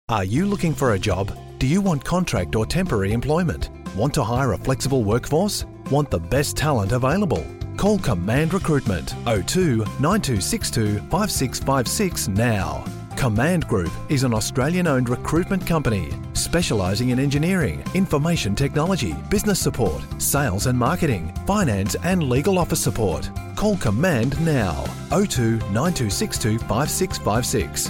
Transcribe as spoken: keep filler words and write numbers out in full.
Are you looking for a job? Do you want contract or temporary employment? Want to hire a flexible workforce? Want the best talent available? Call Command Recruitment oh two nine two six two five six five six now. Command Group is an Australian-owned recruitment company specialising in engineering, information technology, business support, sales and marketing, finance and legal office support. Call Command now oh two nine two six two five six five six.